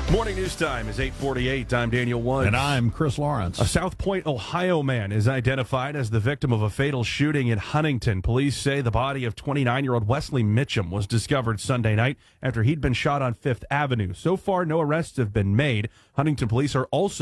Morning news time is 8:48. I'm Daniel Woods. And I'm Chris Lawrence. A South Point, Ohio man is identified as the victim of a fatal shooting in Huntington. Police say the body of 29-year-old Wesley Mitchum was discovered Sunday night after he'd been shot on Fifth Avenue. So far, no arrests have been made. Huntington police are also